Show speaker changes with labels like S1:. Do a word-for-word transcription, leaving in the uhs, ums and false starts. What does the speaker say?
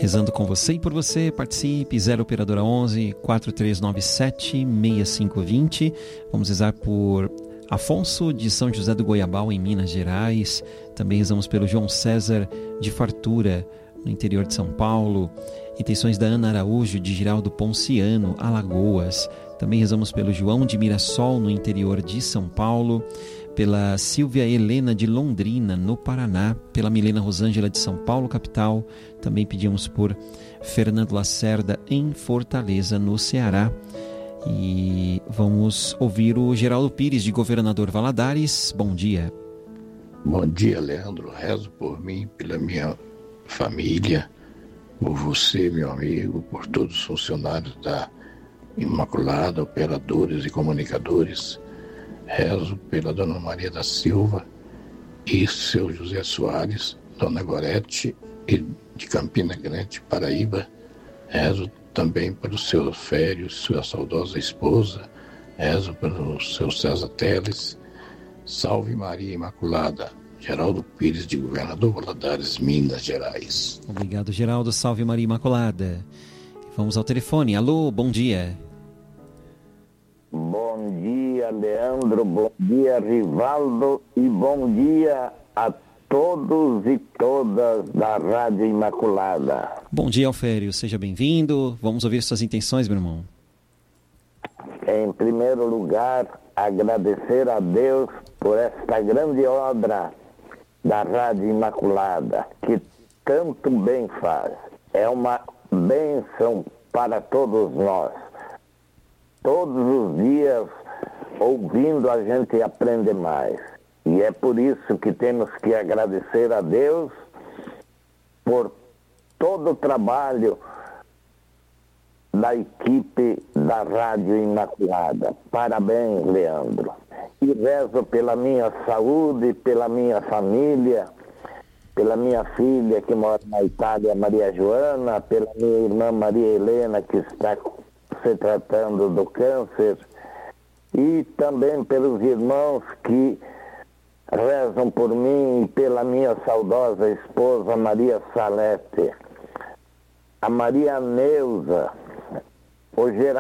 S1: Rezando com você e por você, participe, zero operadora onze, quatro três nove sete, seis cinco dois zero. Vamos rezar por Afonso de São José do Goiabal, em Minas Gerais. Também rezamos pelo João César de Fartura, no interior de São Paulo. Intenções da Ana Araújo de Giraldo Ponciano, Alagoas. Também rezamos pelo João de Mirassol, no interior de São Paulo. Pela Silvia Helena de Londrina, no Paraná. Pela Milena Rosângela de São Paulo, capital. Também pedimos por Fernando Lacerda, em Fortaleza, no Ceará. E vamos ouvir o Geraldo Pires, de Governador Valadares. Bom dia.
S2: Bom dia, Leandro. Rezo por mim, pela minha família, por você, meu amigo, por todos os funcionários da Imaculada, operadores e comunicadores. Rezo pela Dona Maria da Silva e seu José Soares, Dona Gorete e de Campina Grande, Paraíba. Rezo também pelo seu Fério, sua saudosa esposa. Rezo pelo seu César Teles. Salve Maria Imaculada. Geraldo Pires, de Governador Valadares, Minas Gerais.
S1: Obrigado, Geraldo. Salve Maria Imaculada. Vamos ao telefone. Alô, bom dia.
S3: Bom dia, Leandro. Bom dia, Rivaldo. E bom dia a todos e todas da Rádio Imaculada.
S1: Bom dia, Alfério. Seja bem-vindo. Vamos ouvir suas intenções, meu irmão.
S3: Em primeiro lugar, agradecer a Deus por esta grande obra da Rádio Imaculada, que tanto bem faz. É uma bênção para todos nós. Todos os dias, ouvindo, a gente aprende mais. E é por isso que temos que agradecer a Deus por todo o trabalho da equipe da Rádio Imaculada. Parabéns, Leandro. E rezo pela minha saúde, pela minha família, pela minha filha que mora na Itália, Maria Joana, pela minha irmã Maria Helena, que está se tratando do câncer, e também pelos irmãos que rezam por mim e pela minha saudosa esposa Maria Salete, a Maria Neuza, o Geraldo